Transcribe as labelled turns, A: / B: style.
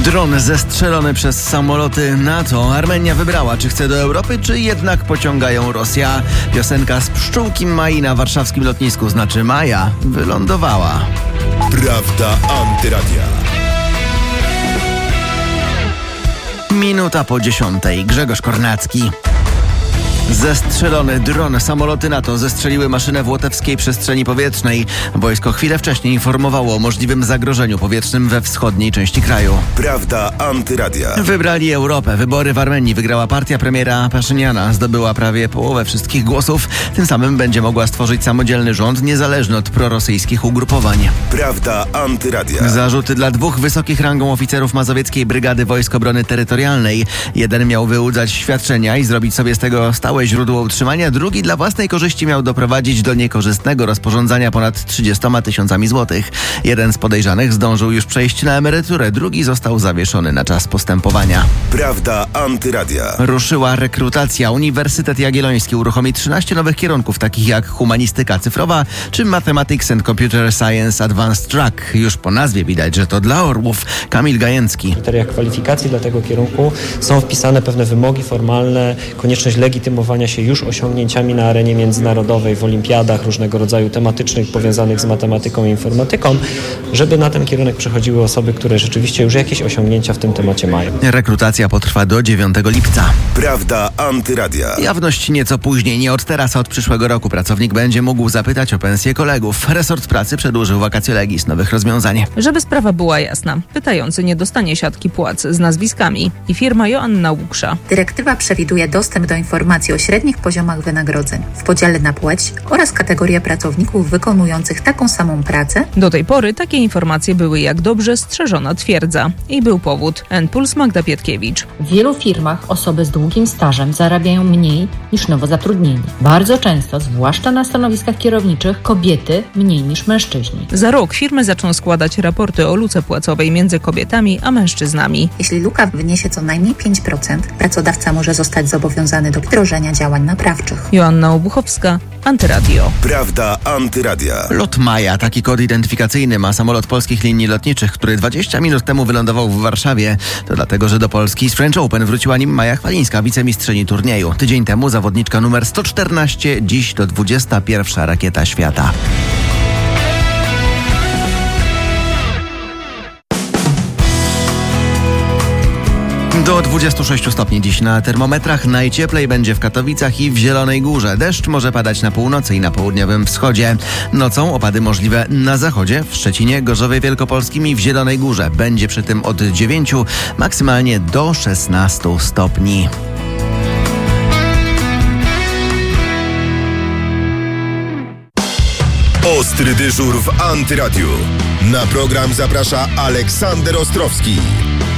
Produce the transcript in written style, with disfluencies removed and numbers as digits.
A: Dron zestrzelony przez samoloty NATO. Armenia wybrała, czy chce do Europy, czy jednak pociągają Rosja. Piosenka z pszczółki Mai na warszawskim lotnisku, znaczy Maja, wylądowała.
B: Prawda Antyradia.
A: Minuta po 10:00. Grzegorz Kornacki. Zestrzelony dron. Samoloty NATO zestrzeliły maszynę w łotewskiej przestrzeni powietrznej. Wojsko chwilę wcześniej informowało o możliwym zagrożeniu powietrznym we wschodniej części kraju.
B: Prawda Antyradia.
A: Wybrali Europę. Wybory w Armenii wygrała partia premiera Paszyniana. Zdobyła prawie połowę wszystkich głosów. Tym samym będzie mogła stworzyć samodzielny rząd niezależny od prorosyjskich ugrupowań.
B: Prawda Antyradia.
A: Zarzuty dla 2 wysokich rangą oficerów Mazowieckiej Brygady Wojsk Obrony Terytorialnej. Jeden miał wyłudzać świadczenia i zrobić sobie z tego stałe źródło utrzymania, drugi dla własnej korzyści miał doprowadzić do niekorzystnego rozporządzania ponad 30 tysiącami złotych. Jeden z podejrzanych zdążył już przejść na emeryturę, drugi został zawieszony na czas postępowania.
B: Prawda Antyradia.
A: Ruszyła rekrutacja. Uniwersytet Jagielloński uruchomi 13 nowych kierunków, takich jak humanistyka cyfrowa czy Mathematics and Computer Science Advanced Track. Już po nazwie widać, że to dla orłów. Kamil Gajęcki.
C: W kryteriach kwalifikacji dla tego kierunku są wpisane pewne wymogi formalne, konieczność legitymowania się już osiągnięciami na arenie międzynarodowej, w olimpiadach różnego rodzaju tematycznych powiązanych z matematyką i informatyką, żeby na ten kierunek przechodziły osoby, które rzeczywiście już jakieś osiągnięcia w tym temacie mają.
A: Rekrutacja potrwa do 9 lipca.
B: Prawda Antyradia.
A: Jawność nieco później, nie od teraz, a od przyszłego roku pracownik będzie mógł zapytać o pensję kolegów. Resort pracy przedłużył vacatio legis nowych rozwiązań.
D: Żeby sprawa była jasna, pytający nie dostanie siatki płac z nazwiskami i firma Joanna Łuksza.
E: Dyrektywa przewiduje dostęp do informacji o średnich poziomach wynagrodzeń w podziale na płeć oraz kategoria pracowników wykonujących taką samą pracę.
D: Do tej pory takie informacje były jak dobrze strzeżona twierdza. I był powód. N-Puls Magda Pietkiewicz.
F: W wielu firmach osoby z długim stażem zarabiają mniej niż nowo zatrudnieni. Bardzo często, zwłaszcza na stanowiskach kierowniczych, kobiety mniej niż mężczyźni.
D: Za rok firmy zaczną składać raporty o luce płacowej między kobietami a mężczyznami.
E: Jeśli luka wyniesie co najmniej 5%, pracodawca może zostać zobowiązany do wdrożenia działań naprawczych.
D: Joanna Obuchowska, Antyradio.
B: Prawda Antyradia.
A: Lot Maja, taki kod identyfikacyjny ma samolot polskich linii lotniczych, który 20 minut temu wylądował w Warszawie. To dlatego, że do Polski z French Open wróciła nim Maja Chwalińska, wicemistrzyni turnieju. Tydzień temu zawodniczka numer 114, dziś to 21. rakieta świata. Do 26 stopni dziś na termometrach. Najcieplej będzie w Katowicach i w Zielonej Górze. Deszcz może padać na północy i na południowym wschodzie. Nocą opady możliwe na zachodzie, w Szczecinie, Gorzowie Wielkopolskim i w Zielonej Górze. Będzie przy tym od 9 maksymalnie do 16 stopni.
B: Ostry dyżur w Antyradiu. Na program zaprasza Aleksander Ostrowski.